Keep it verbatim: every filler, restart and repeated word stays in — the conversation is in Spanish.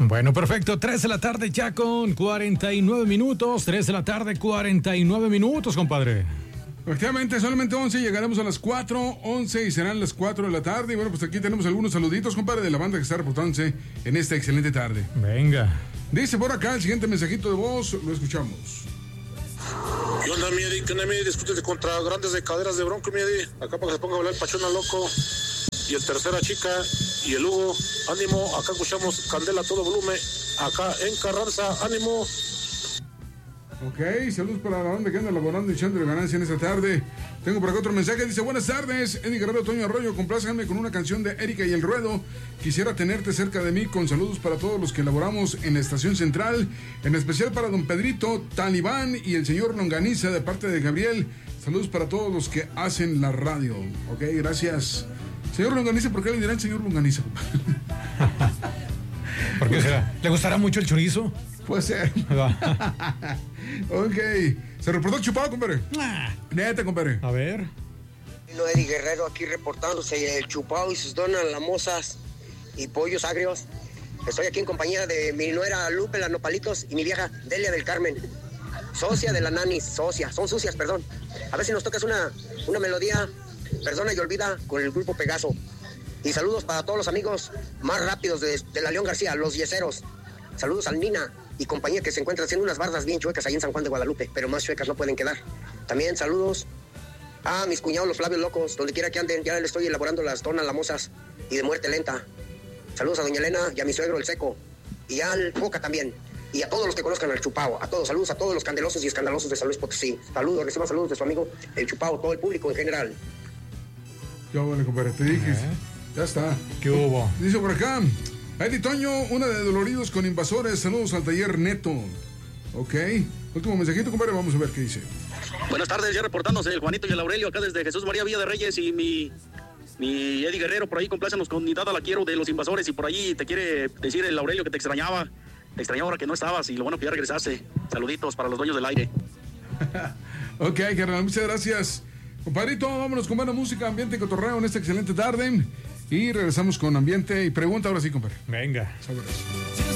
Bueno, perfecto. tres de la tarde ya con cuarenta y nueve minutos. tres de la tarde, cuarenta y nueve minutos, compadre. Efectivamente, solamente once, llegaremos a las cuatro, once y serán las cuatro de la tarde. Y bueno, pues aquí tenemos algunos saluditos, compadre, de la banda que está reportándose en esta excelente tarde. Venga. Dice por acá el siguiente mensajito de voz, lo escuchamos. ¿Qué onda, Miedi? ¿Qué onda, Miedi? Discútete contra grandes de caderas de bronco, Miedi. Acá para que se ponga a hablar el Pachona Loco. Y el Tercera Chica y el Hugo. Ánimo, acá escuchamos Candela a todo volumen. Acá en Carranza, ánimo. Ok, saludos para la banda que anda laborando y echándole ganancia en esta tarde. Tengo por acá otro mensaje, dice: buenas tardes, Eddie Guerrero, Toño Arroyo, complázcanme con una canción de Erika y el Ruedo. Quisiera tenerte cerca de mí, con saludos para todos los que laboramos en la estación central, en especial para don Pedrito, Talibán y el señor Longaniza de parte de Gabriel. Saludos para todos los que hacen la radio. Ok, gracias. Señor Longaniza, ¿por qué le dirán señor Longaniza? ¿Por qué será? ¿Le gustará mucho el chorizo? Puede ser. Ok. Se reportó el chupado, compadre. Ah. Neta, compadre. A ver. Eddie Guerrero aquí reportándose, el chupado y sus donas lamosas y pollos agrios. Estoy aquí en compañía de mi nuera Lupe, las Nopalitos, y mi vieja Delia del Carmen. Socia de la Nanis, socia, son sucias, perdón. A ver si nos tocas una, una melodía, perdona y olvida, con el grupo Pegaso. Y saludos para todos los amigos más rápidos de, de la León García, los yeseros. Saludos al Nina y compañía que se encuentran haciendo unas bardas bien chuecas ahí en San Juan de Guadalupe, pero más chuecas no pueden quedar. También saludos a mis cuñados los Flavios Locos, donde quiera que anden, ya les estoy elaborando las donas lamosas y de muerte lenta. Saludos a doña Elena y a mi suegro el Seco, y al Boca también, y a todos los que conozcan al Chupao, a todos, saludos a todos los candelosos y escandalosos de San Luis Potosí. Saludos, reciban saludos de su amigo el Chupao, todo el público en general. Ya bueno, compadre, te dije. ¿Eh? Ya está. ¿Qué hubo? Dice por acá: Eddie Toño, una de Doloridos con Invasores. Saludos al taller Neto. Ok. Último mensajito, compadre. Vamos a ver qué dice. Buenas tardes, ya reportándose el Juanito y el Aurelio acá desde Jesús María Villa de Reyes, y mi, mi Eddie Guerrero por ahí, complácenos con Nidada la quiero de los Invasores, y por ahí te quiere decir el Aurelio que te extrañaba. Te extrañaba ahora que no estabas, y lo bueno que ya regresaste. Saluditos para los dueños del aire. Ok, carnal, muchas gracias. Compadrito, vámonos con buena música, ambiente y cotorreo en esta excelente tarde. Y regresamos con ambiente y pregunta ahora sí, compadre. Venga. Sabores.